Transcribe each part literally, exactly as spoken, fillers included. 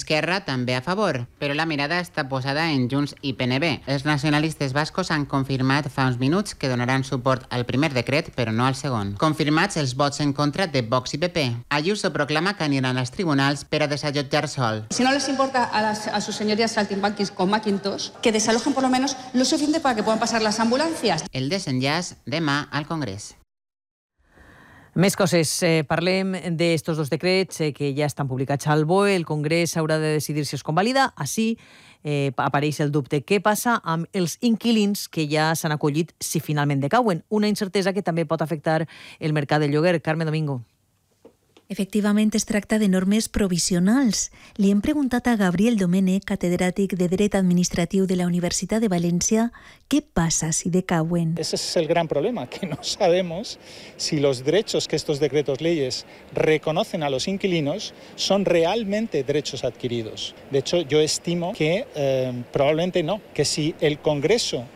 Esquerra també a favor, però la mirada està posada en Junts i P N B. Els nacionalistes bascos han confirmat fa uns minuts que donaran suport al primer decret, però no al segon. Confirmats els vots en contra de Vox i P P. Ayuso proclama que aniran als tribunals per a desallotjar sol. Si no les importa a, las, a sus señorías saltimbanquis con Macintosh, que desalojen por lo menos lo suficiente para que puedan pasar las ambulancias. El desenllaç demà al Congrés. Més coses. Eh, parlem d'estos dos decrets eh, que ja estan publicats al B O E. El Congrés haurà de decidir si es convalida. Així eh, apareix el dubte. Què passa amb els inquilins que ja s'han acollit si finalment decauen? Una incertesa que també pot afectar el mercat del lloguer. Carme Domingo. Efectivament, es tracta de normes provisionals. Li hem preguntat a Gabriel Domènech, catedràtic de Dret Administratiu de la Universitat de València, qué pasa si decauen. Ese es el gran problema, que no sabemos si los derechos que estos decretos leyes reconocen a los inquilinos son realmente derechos adquiridos. De hecho, yo estimo que eh, probablemente no, que si el Congreso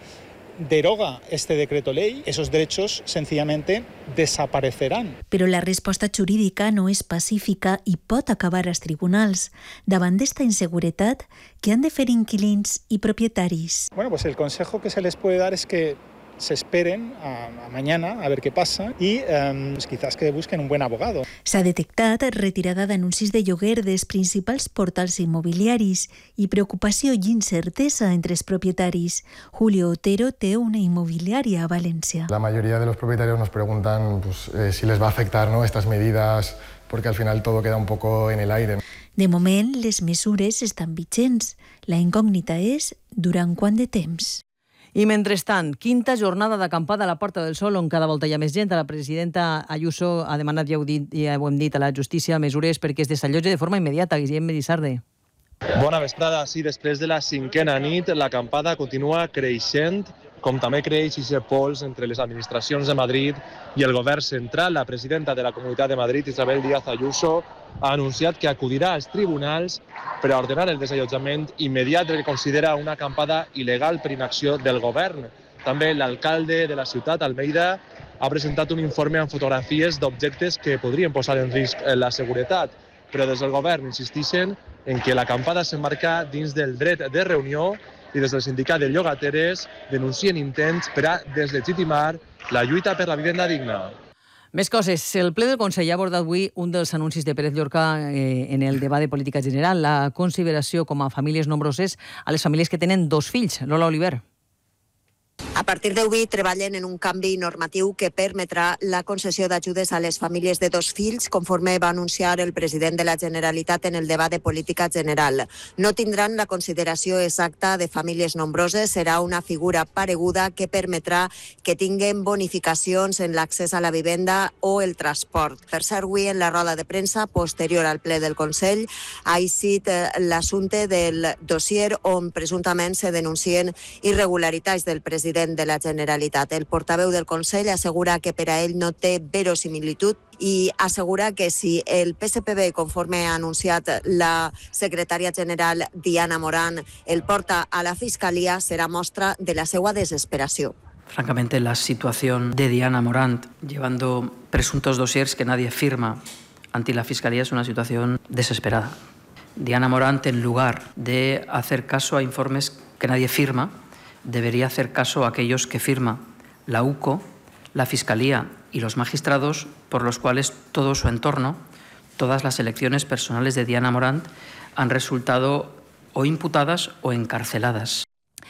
deroga este decreto ley, esos derechos sencillamente desaparecerán. Però la resposta jurídica no és pacífica i pot acabar als tribunals. Davant d'esta inseguretat, què han de fer inquilins i propietaris? Bueno, pues el consejo que se les puede dar es que se esperen a, a mañana a ver qué pasa y eh, pues quizás que busquen un buen abogado. S'ha detectat retirada d'anuncis de lloguer dels principals portals immobiliaris i preocupació i incertesa entre els propietaris. Julio Otero té una inmobiliaria a València. La mayoría de los propietarios nos preguntan pues, eh, si les va a afectar, ¿no?, estas medidas, porque al final todo queda un poco en el aire. De moment, les mesures estan vigents. La incògnita és durant quant de temps. I mentrestant, quinta jornada d'acampada a la Porta del Sol, on cada volta hi ha més gent. La presidenta Ayuso ha demanat, ja ho, dit, ja ho hem dit, a la justícia mesures perquè es desallotgi de forma immediata. Guillem Medisarde. Bona vesprada. Sí, després de la cinquena nit, l'acampada continua creixent, com també creix i pols entre les administracions de Madrid i el govern central. La presidenta de la Comunitat de Madrid, Isabel Díaz Ayuso, ha anunciat que acudirà als tribunals per a ordenar el desallotjament immediat del que considera una acampada il·legal per inacció del govern. També l'alcalde de la ciutat, Almeida, ha presentat un informe amb fotografies d'objectes que podrien posar en risc la seguretat, però des del govern insisteixen en que l'acampada s'emmarca dins del dret de reunió i des del sindicat de llogateres denuncien intents per a deslegitimar la lluita per la vivenda digna. Més coses. El ple del Consell ha abordat avui un dels anuncis de Pérez Llorca eh, en el debat de política general, la consideració com a famílies nombroses a les famílies que tenen dos fills. Lola Oliver. A partir d'avui treballen en un canvi normatiu que permetrà la concessió d'ajudes a les famílies de dos fills, conforme va anunciar el president de la Generalitat en el debat de política general. No tindran la consideració exacta de famílies nombroses, serà una figura pareguda que permetrà que tinguen bonificacions en l'accés a la vivenda o el transport. Per cert, avui en la roda de premsa posterior al ple del Consell ha eixit l'assumpte del dossier on presumptament se denuncien irregularitats del president de la Generalitat. El portaveu del Consell assegura que per a ell no té verosimilitud i assegura que si el P S P B, conforme ha anunciat la secretària general Diana Morant, el porta a la Fiscalia, serà mostra de la seva desesperació. Francamente, la situación de Diana Morant llevando presuntos dossiers que nadie firma ante la Fiscalía es una situación desesperada. Diana Morant, en lugar de hacer caso a informes que nadie firma, debería hacer caso a aquellos que firma la U C O, la Fiscalía y los magistrados, por los cuales todo su entorno, todas las elecciones personales de Diana Morant han resultado o imputadas o encarceladas.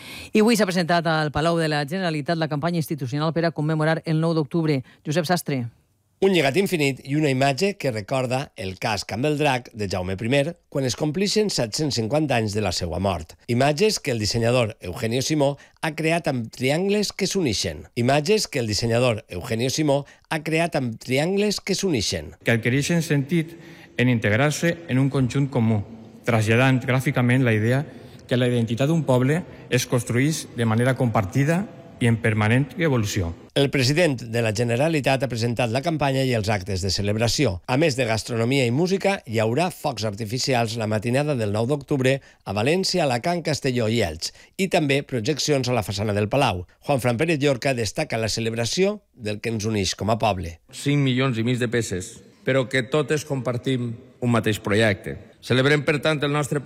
I avui s'ha presentat al Palau de la Generalitat la campanya institucional per a commemorar el nou d'octubre. Josep Sastre. Un llegat infinit i una imatge que recorda el cas Campbell-Drac de Jaume I quan es complixen set-cents cinquanta anys de la seva mort. Imatges que el dissenyador Eugenio Simó ha creat amb triangles que s'unixen. Imatges que el dissenyador Eugenio Simó ha creat amb triangles que s'unixen. Que adquireixen sentit en integrar-se en un conjunt comú, traslladant gràficament la idea que la identitat d'un poble es construeix de manera compartida i en permanent evolució. El president de la Generalitat ha presentat la campanya i els actes de celebració. A més de gastronomia i música, hi haurà focs artificials la matinada del nou d'octubre a València, Alacant, Castelló i Elx, i també projeccions a la façana del Palau. Juanfran Pérez Llorca destaca la celebració del que ens uneix com a poble. cinc milions i mig de peces, però que totes compartim un mateix projecte. Celebrem, per tant, el nostre